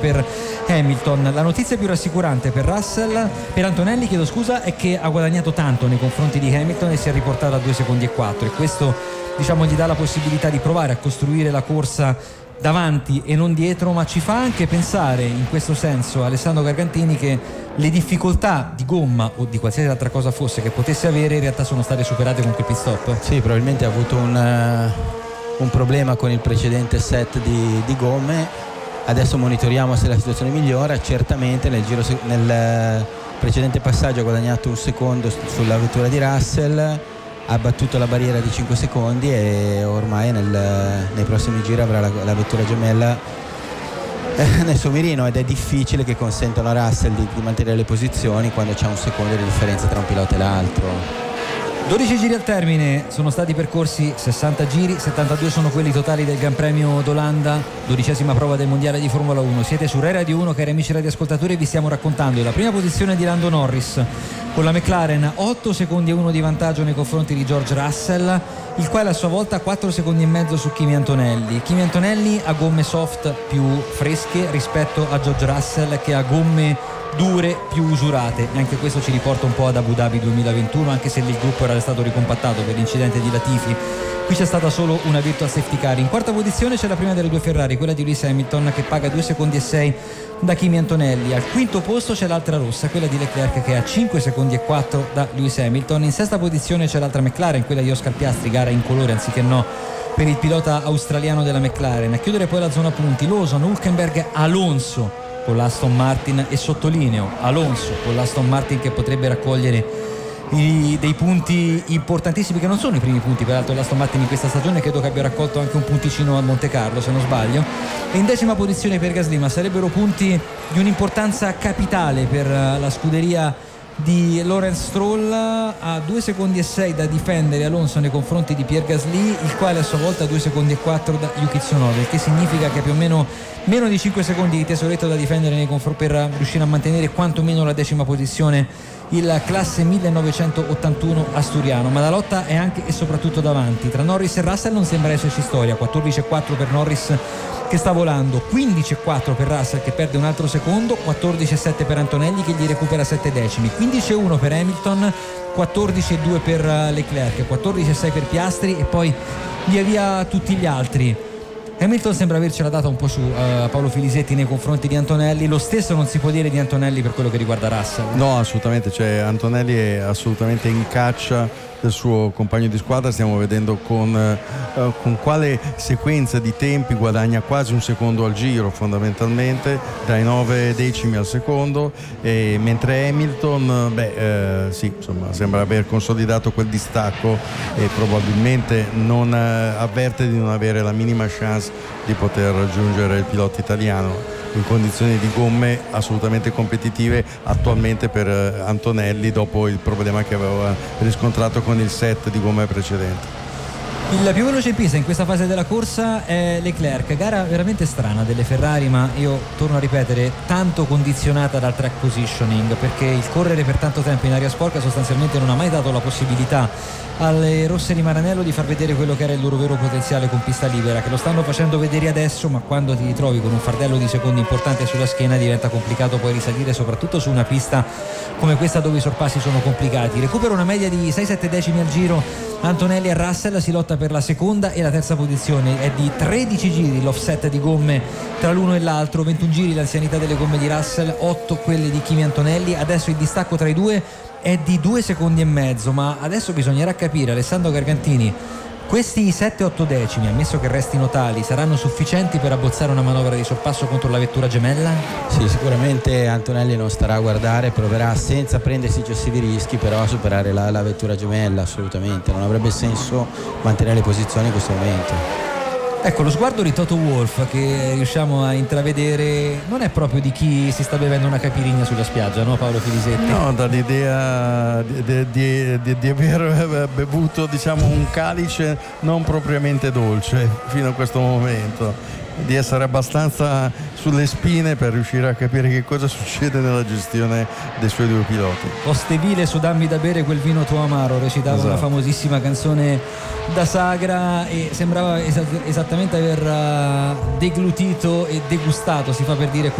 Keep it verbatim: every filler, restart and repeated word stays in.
per Hamilton. La notizia più rassicurante per Russell, per Antonelli chiedo scusa, è che ha guadagnato tanto nei confronti di Hamilton e si è riportato a due secondi e quattro, e questo diciamo gli dà la possibilità di provare a costruire la corsa davanti e non dietro, ma ci fa anche pensare in questo senso Alessandro Gargantini che le difficoltà di gomma o di qualsiasi altra cosa fosse che potesse avere in realtà sono state superate con quel pit stop. Sì, probabilmente ha avuto un, uh, un problema con il precedente set di, di gomme. Adesso monitoriamo se la situazione migliora. Certamente nel, giro, nel precedente passaggio ha guadagnato un secondo sulla vettura di Russell, ha battuto la barriera di cinque secondi e ormai nel, nei prossimi giri avrà la, la vettura gemella eh, nel suo mirino, ed è difficile che consentano a Russell di, di mantenere le posizioni quando c'è un secondo di differenza tra un pilota e l'altro. dodici giri al termine, sono stati percorsi sessanta giri, settantadue sono quelli totali del Gran Premio d'Olanda, dodicesima prova del Mondiale di Formula uno. Siete su Rai Radio uno, cari amici radioascoltatori, e vi stiamo raccontando la prima posizione di Lando Norris con la McLaren, otto secondi e uno di vantaggio nei confronti di George Russell, il quale a sua volta ha quattro secondi e mezzo su Kimi Antonelli. Kimi Antonelli ha gomme soft più fresche rispetto a George Russell che ha gomme dure più usurate, e anche questo ci riporta un po' ad Abu Dhabi duemilaventuno, anche se lì il gruppo era stato ricompattato per l'incidente di Latifi. Qui c'è stata solo una virtual safety car. In quarta posizione c'è la prima delle due Ferrari, quella di Lewis Hamilton, che paga due secondi e sei da Kimi Antonelli. Al quinto posto c'è l'altra rossa, quella di Leclerc, che ha cinque secondi e quattro da Lewis Hamilton. In sesta posizione c'è l'altra McLaren, quella di Oscar Piastri, gara in colore anziché no per il pilota australiano della McLaren. A chiudere poi la zona punti Lawson, Hülkenberg, Alonso con l'Aston Martin, e sottolineo Alonso con l'Aston Martin che potrebbe raccogliere i, dei punti importantissimi, che non sono i primi punti peraltro dell'Aston Martin in questa stagione, credo che abbia raccolto anche un punticino a Monte Carlo se non sbaglio. E in decima posizione per Gasly, ma sarebbero punti di un'importanza capitale per la scuderia di Lawrence Stroll. A due secondi e sei da difendere Alonso nei confronti di Pierre Gasly, il quale a sua volta ha due secondi e quattro da Yuki Tsunoda, il che significa che più o meno meno di cinque secondi di tesoretto da difendere nei confronti per riuscire a mantenere quantomeno la decima posizione il classe millenovecentottantuno asturiano. Ma la lotta è anche e soprattutto davanti, tra Norris e Russell non sembra esserci storia. Quattordici e quattro per Norris che sta volando, quindici e quattro per Russell che perde un altro secondo, quattordici e sette per Antonelli che gli recupera sette decimi, quindici e uno per Hamilton, quattordici e due per Leclerc, quattordici e sei per Piastri, e poi via via tutti gli altri. Hamilton sembra avercela data un po' su uh, Paolo Filisetti nei confronti di Antonelli. Lo stesso non si può dire di Antonelli per quello che riguarda Russell. No, assolutamente, cioè Antonelli è assolutamente in caccia del suo compagno di squadra. Stiamo vedendo con, uh, con quale sequenza di tempi guadagna quasi un secondo al giro fondamentalmente, dai nove decimi al secondo, e mentre Hamilton beh eh, sì, insomma, sembra aver consolidato quel distacco e probabilmente non uh, avverte di non avere la minima chance di poter raggiungere il pilota italiano in condizioni di gomme assolutamente competitive attualmente per Antonelli, dopo il problema che aveva riscontrato con il set di gomme precedente. Il più veloce in pista in questa fase della corsa è Leclerc, gara veramente strana delle Ferrari, ma io torno a ripetere, tanto condizionata dal track positioning, perché il correre per tanto tempo in aria sporca sostanzialmente non ha mai dato la possibilità alle rosse di Maranello di far vedere quello che era il loro vero potenziale con pista libera, che lo stanno facendo vedere adesso, ma quando ti ritrovi con un fardello di secondi importante sulla schiena diventa complicato poi risalire, soprattutto su una pista come questa dove i sorpassi sono complicati. Recupera una media di sei sette decimi al giro Antonelli e Russell, si lotta per la seconda e la terza posizione, è di tredici giri l'offset di gomme tra l'uno e l'altro, ventuno giri l'anzianità delle gomme di Russell, otto quelle di Kimi Antonelli. Adesso il distacco tra i due è di due secondi e mezzo, ma adesso bisognerà capire, Alessandro Gargantini, questi sette otto decimi, ammesso che restino tali, saranno sufficienti per abbozzare una manovra di sorpasso contro la vettura gemella? Sì, sicuramente Antonelli non starà a guardare, proverà senza prendersi eccessivi rischi però a superare la, la vettura gemella, assolutamente. Non avrebbe senso mantenere le posizioni in questo momento. Ecco, lo sguardo di Toto Wolff che riusciamo a intravedere non è proprio di chi si sta bevendo una caipirinha sulla spiaggia, no Paolo Filisetti? No, dall'idea di, di, di, di aver bevuto, diciamo, un calice non propriamente dolce fino a questo momento, di essere abbastanza sulle spine per riuscire a capire che cosa succede nella gestione dei suoi due piloti. Ostevile su dammi da bere quel vino tuo amaro, recitava esatto. Una famosissima canzone da sagra, e sembrava esattamente aver deglutito e degustato, si fa per dire,